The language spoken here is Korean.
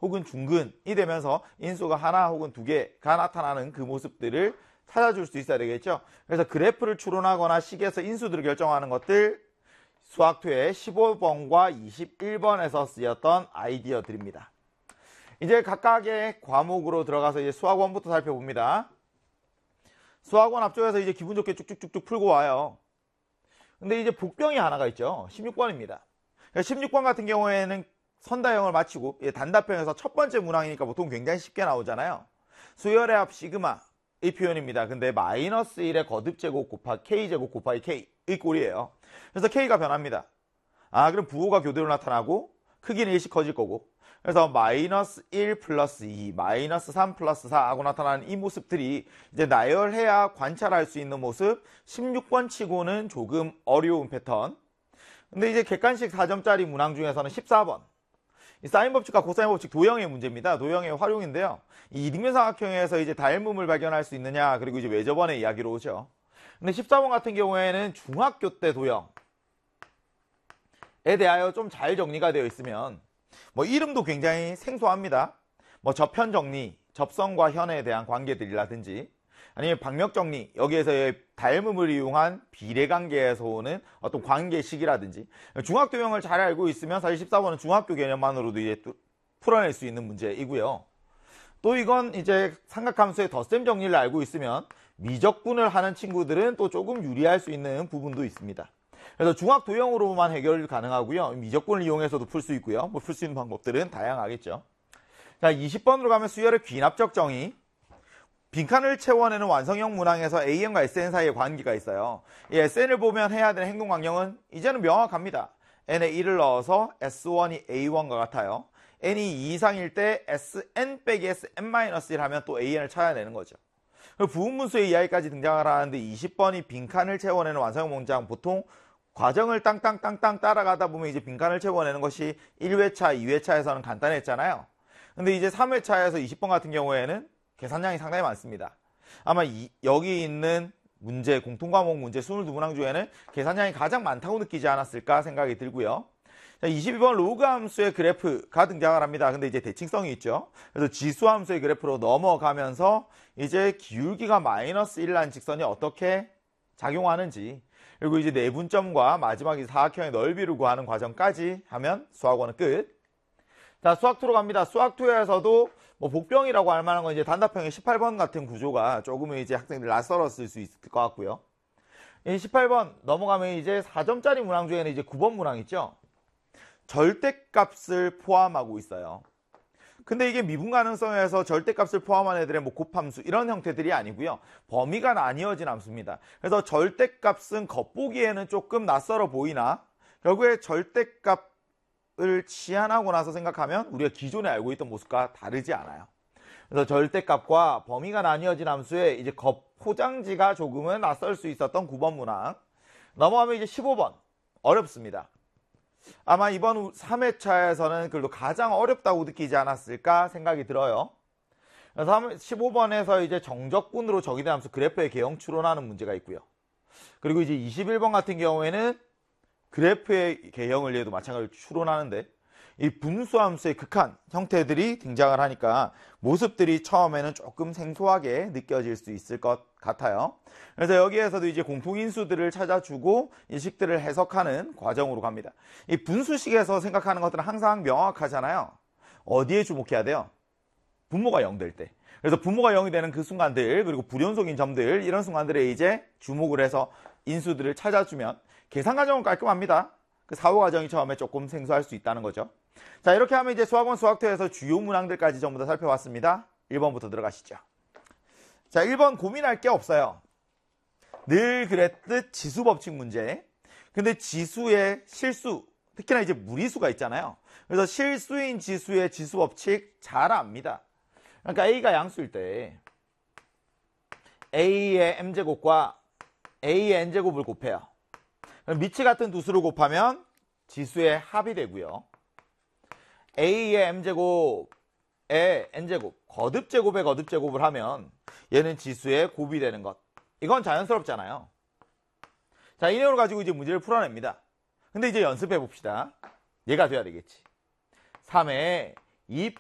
혹은 중근이 되면서 인수가 하나 혹은 두 개가 나타나는 그 모습들을 찾아줄 수 있어야 되겠죠. 그래서 그래프를 추론하거나 식에서 인수들을 결정하는 것들 수학투의 15번과 21번에서 쓰였던 아이디어들입니다. 이제 각각의 과목으로 들어가서 이제 수학원부터 살펴봅니다. 수학원 앞쪽에서 이제 기분 좋게 쭉쭉쭉쭉 풀고 와요. 근데 이제 복병이 하나가 있죠. 16번입니다. 16번 같은 경우에는 선다형을 마치고 단답형에서 첫 번째 문항이니까 보통 굉장히 쉽게 나오잖아요. 수열의 합 시그마 이 표현입니다. 근데 마이너스 1의 거듭제곱 곱하기 k제곱 곱하기 k의 꼴이에요. 그래서 k가 변합니다. 그럼 부호가 교대로 나타나고 크기는 일씩 커질 거고, 그래서 마이너스 1 플러스 2, 마이너스 3 플러스 4 하고 나타나는 이 모습들이 이제 나열해야 관찰할 수 있는 모습. 16번 치고는 조금 어려운 패턴. 근데 이제 객관식 4점짜리 문항 중에서는 14번 이 사인 법칙과 코사인 법칙 도형의 문제입니다. 도형의 활용인데요. 이 이등변삼각형에서 이제 닮음을 발견할 수 있느냐, 그리고 이제 왜 저번에 이야기로 오죠. 근데 14번 같은 경우에는 중학교 때 도형에 대하여 좀 잘 정리가 되어 있으면 뭐 이름도 굉장히 생소합니다. 뭐 접현 정리, 접선과 현에 대한 관계들이라든지 아니면 방역 정리, 여기에서의 닮음을 이용한 비례관계에서 오는 어떤 관계식이라든지 중학도형을 잘 알고 있으면 사실 14번은 중학교 개념만으로도 이제 풀어낼 수 있는 문제이고요. 또 이건 이제 삼각함수의 덧셈 정리를 알고 있으면 미적분을 하는 친구들은 또 조금 유리할 수 있는 부분도 있습니다. 그래서 중학도형으로만 해결 가능하고요. 미적분을 이용해서도 풀 수 있고요. 뭐 풀 수 있는 방법들은 다양하겠죠. 자, 20번으로 가면 수열의 귀납적 정의. 빈칸을 채워내는 완성형 문항에서 AN과 SN 사이의 관계가 있어요. 이 SN을 보면 해야 되는 행동 강령은 이제는 명확합니다. N에 1을 넣어서 S1이 A1과 같아요. N이 2 이상일 때 SN 빼기 SN-1 하면 또 AN을 찾아내는 거죠. 부분분수의 이하까지 등장을 하는데 20번이 빈칸을 채워내는 완성형 문장, 보통 과정을 땅땅땅땅 따라가다 보면 이제 빈칸을 채워내는 것이 1회차, 2회차에서는 간단했잖아요. 근데 이제 3회차에서 20번 같은 경우에는 계산량이 상당히 많습니다. 아마 여기 있는 문제, 공통과목 문제 22문항 중에는 계산량이 가장 많다고 느끼지 않았을까 생각이 들고요. 자, 22번 로그 함수의 그래프가 등장을 합니다. 근데 이제 대칭성이 있죠. 그래서 지수 함수의 그래프로 넘어가면서 이제 기울기가 마이너스 1라는 직선이 어떻게 작용하는지, 그리고 이제 내분점과 마지막에 사각형의 넓이를 구하는 과정까지 하면 수학원은 끝. 자, 수학2로 갑니다. 수학2에서도 뭐 복병이라고 할 만한 건 이제 단답형의 18번 같은 구조가 조금은 이제 학생들 낯설었을 수 있을 것 같고요. 이 18번 넘어가면 이제 4점짜리 문항 중에는 이제 9번 문항 있죠. 절대값을 포함하고 있어요. 근데 이게 미분 가능성에서 절대값을 포함한 애들의 뭐 곱함수 이런 형태들이 아니고요. 범위가 나뉘어진 함수입니다. 그래서 절대값은 겉보기에는 조금 낯설어 보이나 결국에 절대값을 치환하고 나서 생각하면 우리가 기존에 알고 있던 모습과 다르지 않아요. 그래서 절대값과 범위가 나뉘어진 함수의 이제 겉포장지가 조금은 낯설 수 있었던 9번 문항. 넘어가면 이제 15번 어렵습니다. 아마 이번 3회차에서는 그래도 가장 어렵다고 느끼지 않았을까 생각이 들어요. 15번에서 이제 정적분으로 정의된 함수 그래프의 개형 추론하는 문제가 있고요. 그리고 이제 21번 같은 경우에는 그래프의 개형을 얘도 마찬가지로 추론하는데 이 분수함수의 극한 형태들이 등장을 하니까 모습들이 처음에는 조금 생소하게 느껴질 수 있을 것 같아요. 그래서 여기에서도 이제 공통인수들을 찾아주고 이 식들을 해석하는 과정으로 갑니다. 이 분수식에서 생각하는 것들은 항상 명확하잖아요. 어디에 주목해야 돼요? 분모가 0 될 때. 그래서 분모가 0이 되는 그 순간들, 그리고 불연속인 점들, 이런 순간들에 이제 주목을 해서 인수들을 찾아주면 계산 과정은 깔끔합니다. 그 사후 과정이 처음에 조금 생소할 수 있다는 거죠. 자, 이렇게 하면 이제 수학원 수학투에서 주요 문항들까지 전부 다 살펴봤습니다. 1번부터 들어가시죠. 자, 1번 고민할 게 없어요. 늘 그랬듯 지수 법칙 문제. 근데 지수의 실수, 특히나 이제 무리수가 있잖아요. 그래서 실수인 지수의 지수 법칙 잘 압니다. 그러니까 A가 양수일 때 A의 m제곱과 A의 n제곱을 곱해요. 미치 같은 두 수를 곱하면 지수의 합이 되고요. A의 m제곱에 n제곱, 거듭제곱에 거듭제곱을 하면 얘는 지수의 곱이 되는 것. 이건 자연스럽잖아요. 자, 이 내용을 가지고 이제 문제를 풀어냅니다. 근데 이제 연습해 봅시다. 얘가 돼야 되겠지. 3에 2